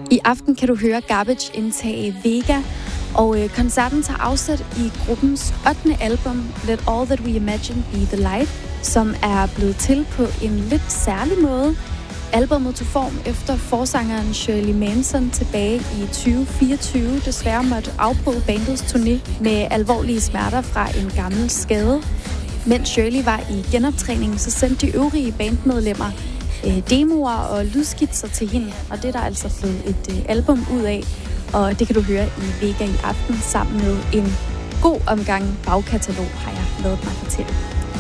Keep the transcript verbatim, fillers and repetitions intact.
I aften kan du høre Garbage indtage Vega, og øh, koncerten tager afsæt i gruppens ottende album, Let All That We Imagine Be The Light, som er blevet til på en lidt særlig måde. Albummet tog form efter forsangeren Shirley Manson tilbage i tyve fireogtyve desværre måtte afbryde bandets turné med alvorlige smerter fra en gammel skade. Mens Shirley var i genoptræning, så sendte de øvrige bandmedlemmer øh, demoer og lydskitser til hende, og det er der altså blevet et øh, album ud af, og det kan du høre i Vega i aften sammen med en god omgang bagkatalog, har jeg lavet mig fortælle.